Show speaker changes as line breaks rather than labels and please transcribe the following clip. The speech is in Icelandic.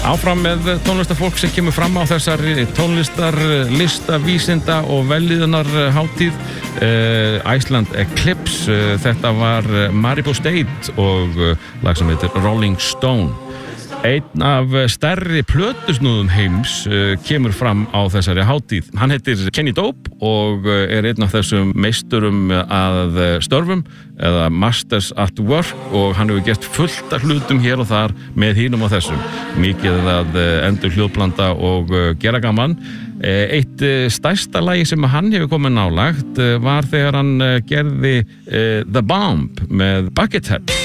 Áfram með tónlistarfólk sem kemur fram á þessari tónlistar, lista, vísinda og velíðunar hátíð Iceland Eclipse. Þetta var Maribor State og lag sem heitir Rolling Stone. Einn af stærri plötusnúðum heims kemur fram á þessari hátíð. Hann heitir Kenny Dope og einn af þessum meisturum að störfum eða Masters at Work og hann hefur gert fullt af hlutum hér og þar með hinum og þessum. Mikið að endur hljóðblanda og gera gaman. Eitt stærsta lagi sem hann hefur komið nálægt var þegar hann gerði The Bomb með Buckethead.